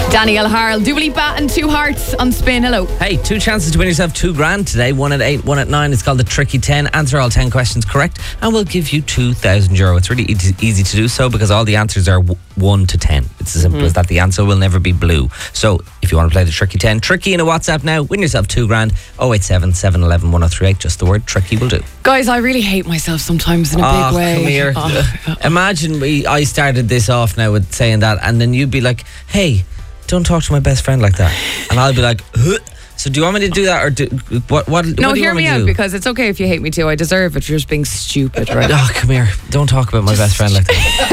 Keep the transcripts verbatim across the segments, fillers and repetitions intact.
Danielle Harl, Dua Lipa and Two Hearts on Spin. Hello. Hey, two chances to win yourself two grand today. One at eight, one at nine. It's called the Tricky ten. Answer all ten questions correct and we'll give you two thousand euro. It's really easy, easy to do so because all the answers are one to ten. It's as simple mm-hmm. as that. The answer will never be blue. So if you want to play the Tricky ten, Tricky in a WhatsApp now. Win yourself two grand. oh eight seven, seven one one, one oh three eight. Just the word Tricky will do. Guys, I really hate myself sometimes in a oh, big way. Come here. Oh. Imagine we, I started this off now with saying that and then you'd be like, hey, don't talk to my best friend like that. And I'll be like, huh? So do you want me to do that or do, what, what, no, what do you hear want me me to out do? Because it's okay if you hate me too. I deserve it. You're just being stupid, right? Oh, come here. Don't talk about my best friend like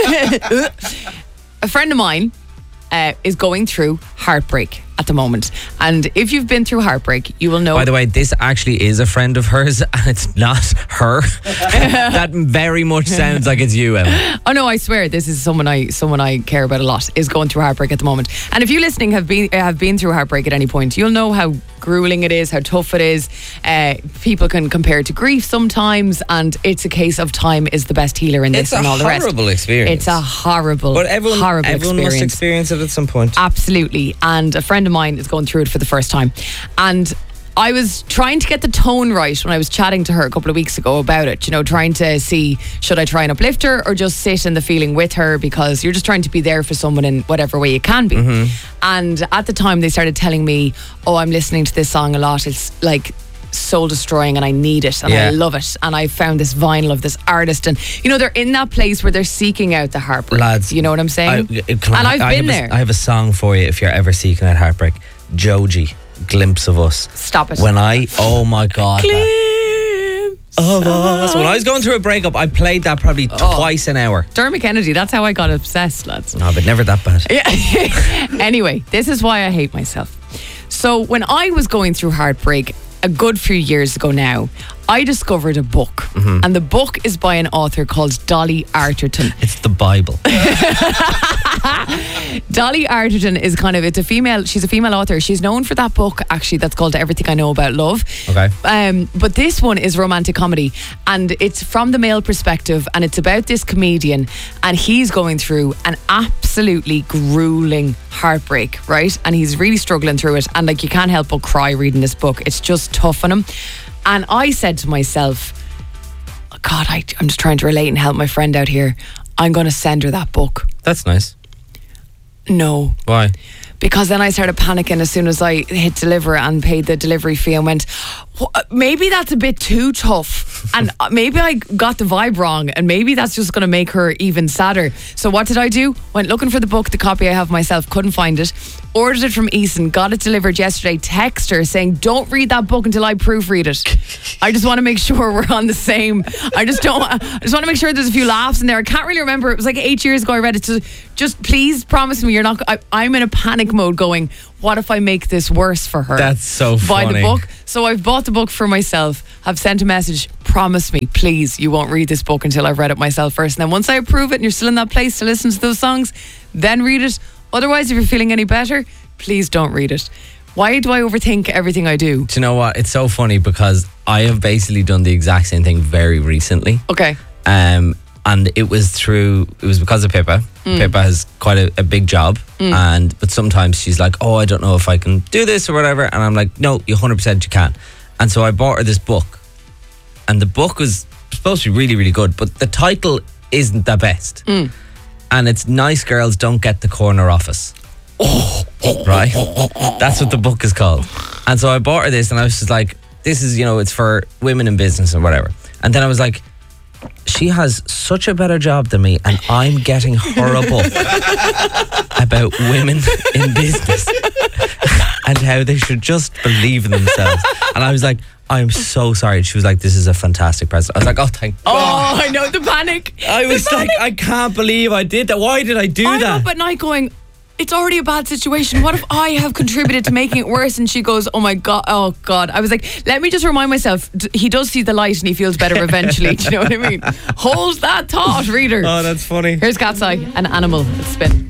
that. A friend of mine uh, is going through heartbreak at the moment. And if you've been through heartbreak, you will know. By the way, this actually is a friend of hers and it's not her. That very much sounds like it's you, Emma. Oh no, I swear this is someone I someone I care about a lot is going through heartbreak at the moment. And if you listening have been have been through heartbreak at any point, you'll know how grueling it is, how tough it is. Uh, people can compare it to grief sometimes, and it's a case of time is the best healer in this it's and all the rest. It's a horrible experience. It's a horrible, but everyone, horrible everyone experience. must experience it at some point. Absolutely. And a friend of mine is going through it for the first time. And I was trying to get the tone right when I was chatting to her a couple of weeks ago about it, you know, trying to see, should I try and uplift her or just sit in the feeling with her, because you're just trying to be there for someone in whatever way you can be. Mm-hmm. And at the time they started telling me, oh, I'm listening to this song a lot. It's like soul destroying and I need it and yeah. I love it, and I found this vinyl of this artist, and you know, they're in that place where they're seeking out the heartbreak. Lads, you know what I'm saying? I, and I, I've I been have there. A, I have a song for you if you're ever seeking out heartbreak. Joji, Glimpse of Us. Stop it. When I, oh my God. Glimpse of Us. When I was going through a breakup, I played that probably oh. twice an hour. Dermot Kennedy, that's how I got obsessed, lads. No, but never that bad. Yeah. Anyway, this is why I hate myself. So when I was going through heartbreak a good few years ago now, I discovered a book, mm-hmm. and the book is by an author called Dolly Arterton. It's the Bible. Dolly Arterton is kind of, it's a female, she's a female author. She's known for that book, actually, that's called Everything I Know About Love. Okay. Um, but this one is romantic comedy, and it's from the male perspective, and it's about this comedian, and he's going through an absolutely grueling heartbreak, right? And he's really struggling through it, and like, you can't help but cry reading this book. It's just tough on him. And I said to myself, God, I, I'm just trying to relate and help my friend out here. I'm going to send her that book. That's nice. No. Why? Because then I started panicking as soon as I hit deliver and paid the delivery fee and went, maybe that's a bit too tough. And maybe I got the vibe wrong, and maybe that's just going to make her even sadder. So what did I do? Went looking for the book, the copy I have myself, couldn't find it. Ordered it from Eason, got it delivered yesterday, text her saying, don't read that book until I proofread it. I just want to make sure we're on the same. I just don't, I just want to make sure there's a few laughs in there. I can't really remember. It was like eight years ago I read it. So just please promise me you're not, I, I'm in a panic mode going, what if I make this worse for her? That's so funny. Buy the book. So I've bought the book for myself. I've sent a message, promise me, please, you won't read this book until I've read it myself first. And then once I approve it and you're still in that place to listen to those songs, then read it. Otherwise, if you're feeling any better, please don't read it. Why do I overthink everything I do? Do you know what? It's so funny because I have basically done the exact same thing very recently. Okay. Um, and it was through, it was because of Pippa. Mm. Pippa has quite a, a big job. Mm. and But sometimes she's like, oh, I don't know if I can do this or whatever. And I'm like, no, you one hundred percent you can. And so I bought her this book. And the book was supposed to be really, really good. But the title isn't the best. Mm. And it's Nice Girls Don't Get the Corner Office. Oh, right? That's what the book is called. And so I bought her this and I was just like, this is, you know, it's for women in business or whatever. And then I was like, she has such a better job than me and I'm getting her a book about women in business and how they should just believe in themselves. And I was like, I'm so sorry. She was like, this is a fantastic present. I was like, oh, thank oh, God. I know, the panic. I was the like, panic. I can't believe I did that. Why did I do I'm that? I'm up at night going, it's already a bad situation. What if I have contributed to making it worse? And she goes, oh my God, oh God. I was like, let me just remind myself, he does see the light and he feels better eventually. Do you know what I mean? Hold that thought, reader. Oh, that's funny. Here's Cat's Eye, an animal. Spin.